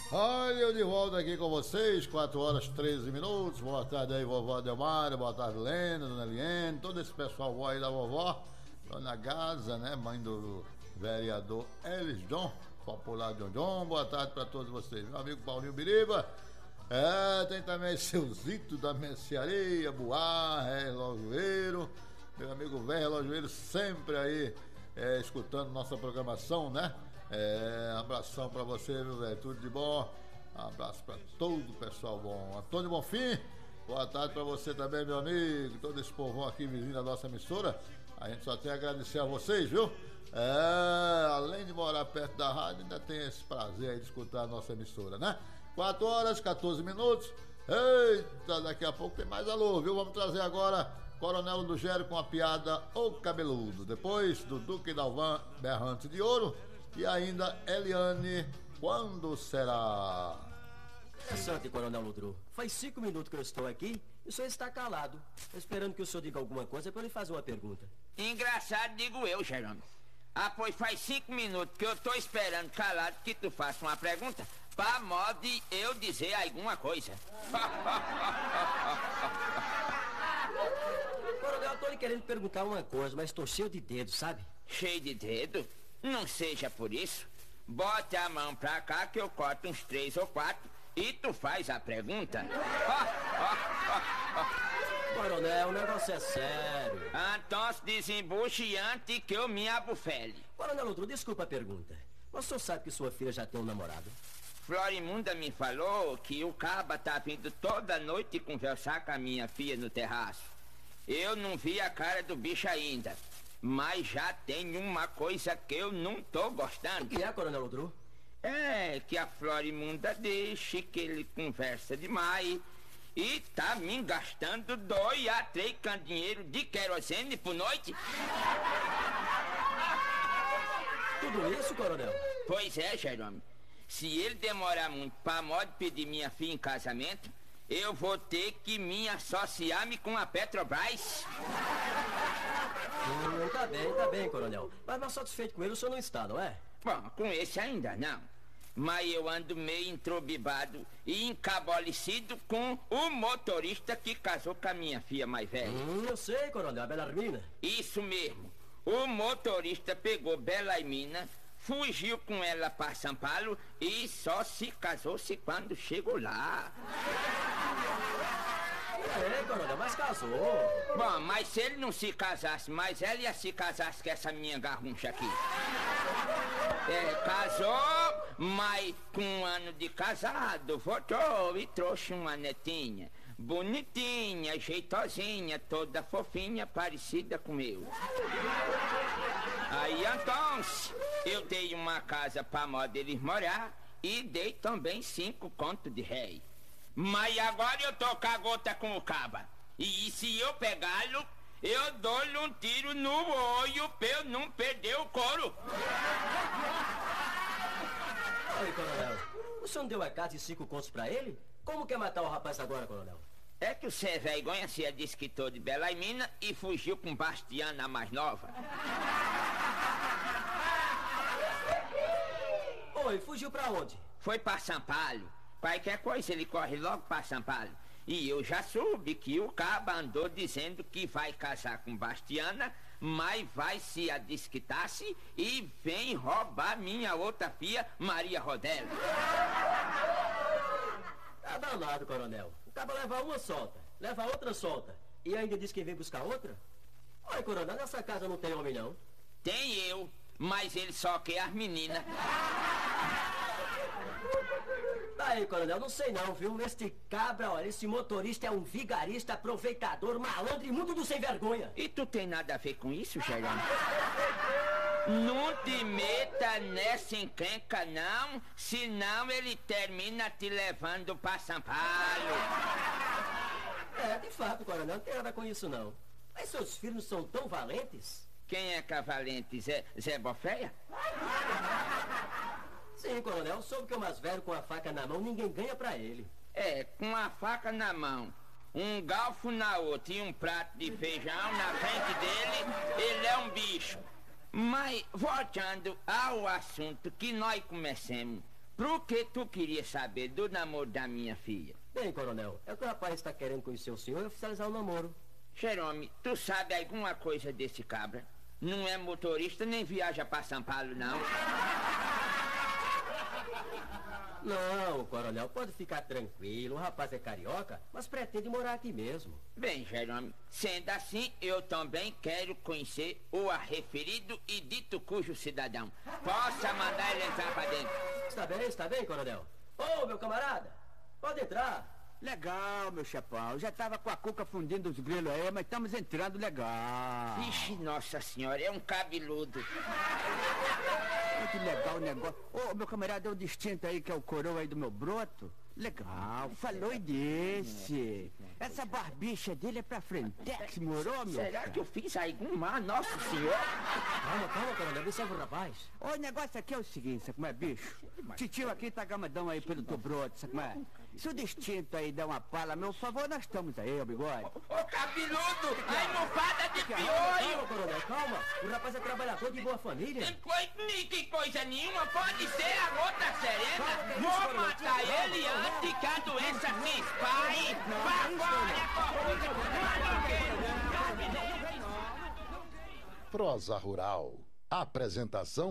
Olha, eu de volta aqui com vocês, 4 horas 13 minutos. Boa tarde aí, vovó Delmara, boa tarde, Lena, dona Eliane, todo esse pessoal aí da vovó, dona Gaza, né, mãe do vereador Elisdom, popular John John. Boa tarde pra todos vocês. Meu amigo Paulinho Biriba, tem também seu Zito da Mercearia, Boar, Relojoeiro, meu amigo velho Relojoeiro, sempre aí, escutando nossa programação, né? Abração pra você, meu velho, tudo de bom. Abraço pra todo o pessoal bom. Antônio Bonfim, boa tarde pra você também, meu amigo. Todo esse povão aqui vizinho da nossa emissora. A gente só tem a agradecer a vocês, viu? Além de morar perto da rádio, ainda tem esse prazer aí de escutar a nossa emissora, né? 4 horas, 14 minutos. Eita, daqui a pouco tem mais alô, viu? Vamos trazer agora Coronel do Gério com a piada O Cabeludo. Depois do Duque Dalvan, Berrante de Ouro. E ainda Eliane, quando será? Interessante, Coronel Ludru. Faz 5 minutos que eu estou aqui e o senhor está calado, esperando que o senhor diga alguma coisa para eu lhe fazer uma pergunta. Engraçado, digo eu, Jerônimo. Pois faz 5 minutos que eu estou esperando calado que tu faça uma pergunta para modo de eu dizer alguma coisa. Coronel, eu estou lhe querendo perguntar uma coisa, mas estou cheio de dedo, sabe? Cheio de dedo? Não seja por isso. Bote a mão pra cá que eu corto uns 3 ou 4 e tu faz a pergunta. Coronel, o negócio é sério. Então se desembuche antes que eu me abufele. Coronel Ludru, desculpa a pergunta. O senhor sabe que sua filha já tem um namorado? Florimunda me falou que o caba tá vindo toda noite conversar com a minha filha no terraço. Eu não vi a cara do bicho ainda. Mas já tem uma coisa que eu não tô gostando. O que é, Coronel Ludru? É que a Florimunda deixe que ele conversa demais e tá me gastando 2 a 3 dinheiro de querosene por noite. Tudo isso, Coronel? Pois é, Jerônimo. Se ele demorar muito pra modo pedir minha filha em casamento, eu vou ter que me associar-me com a Petrobras. Tá bem, Coronel. Mas satisfeito com ele o senhor não está, não é? Bom, com esse ainda não. Mas eu ando meio entrobibado e encabolecido com o motorista que casou com a minha filha mais velha. Eu sei, Coronel, a Belarmina. Isso mesmo. O motorista pegou Belarmina, fugiu com ela para São Paulo e só se casou-se quando chegou lá. Coronel, mas casou. Bom, mas se ele não se casasse, mas ela ia se casasse com essa minha garruncha aqui. Casou, mas com 1 ano de casado, voltou e trouxe uma netinha. Bonitinha, jeitosinha, toda fofinha, parecida com eu. Aí então, eu dei uma casa pra modo eles morar e dei também 5 contos de réis. Mas agora eu tô com a gota com o caba. E se eu pegá-lo, eu dou-lhe um tiro no olho pra eu não perder o couro. Oi, Coronel. O senhor não deu a casa e 5 contos pra ele? Como quer matar o rapaz agora, Coronel? É que o Zé Vergonha se adesquitou de Belarmina e fugiu com Bastiana, a mais nova. Oi, fugiu pra onde? Foi pra São Paulo. Qualquer coisa ele corre logo pra São Paulo. E eu já soube que o caba andou dizendo que vai casar com Bastiana, mas vai se adesquitar-se e vem roubar minha outra filha, Maria Rodela. Tá danado, Coronel. O caba leva uma solta, leva outra solta. E ainda diz que vem buscar outra? Oi, Coronel, nessa casa não tem homem, não? Tem eu, mas ele só quer as meninas. Aí, Coronel, não sei não, viu? Este cabra, olha, esse motorista é um vigarista, aproveitador, malandro e muito do sem vergonha. E tu tem nada a ver com isso, Jerônimo? Não te meta nessa encrenca, não, senão ele termina te levando pra São Paulo. De fato, Coronel, não tem nada com isso, não. Mas seus filhos não são tão valentes? Quem é que é valente? Zé Boféia? Sim, Coronel, soube que o mais velho com a faca na mão, ninguém ganha pra ele. Com a faca na mão, um galfo na outra e um prato de feijão na frente dele, ele é um bicho. Mas, voltando ao assunto que nós começamos, Por que tu queria saber do namoro da minha filha? Bem, coronel, é que o rapaz está querendo conhecer o senhor e oficializar o namoro. Jerome, tu sabe alguma coisa desse cabra? Não é motorista nem viaja pra São Paulo, não. Não, coronel, pode ficar tranquilo. O rapaz é carioca, mas pretende morar aqui mesmo. Bem, Jerome, sendo assim, eu também quero conhecer o referido e dito cujo cidadão. Possa mandar ele entrar pra dentro. Está bem, coronel. Ô, meu camarada, pode entrar. Legal, meu chapão. Eu já tava com a cuca fundindo os grilos aí, mas estamos entrando legal. Vixe, nossa senhora, é um cabeludo. Olha que legal o negócio. Ô, meu camarada, é o distinto aí, que é o coroa aí do meu broto. Legal, falou e desse. Essa barbicha dele é pra Frentex, morou, meu? Será que eu fiz algum mal, nossa senhora? Calma, coronel, observa o rapaz. O negócio aqui é o seguinte, sabe como é, bicho? Titio aqui tá gamadão aí pelo teu broto, sabe como é? Se o distinto aí der uma pala, meu favor, nós estamos aí, ô bigode. Ô, cabeludo, aí não fada de piolho. Calma, coronel, calma. O rapaz é trabalhador de boa família. Que coisa nenhuma, pode ser a gota serena. Vou matar ele antes que a doença se espalhe. Vá fora, Prosa Rural. Apresentação